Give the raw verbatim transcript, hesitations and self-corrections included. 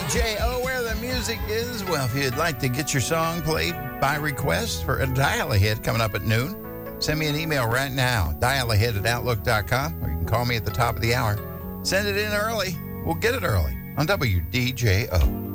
J O, where the music is. Well, if you'd like to get your song played by request for a dial-ahead coming up at noon, send me an email right now, dial-ahead at outlook dot com, or you can call me at the top of the hour. Send it in early. We'll get it early on W D J O.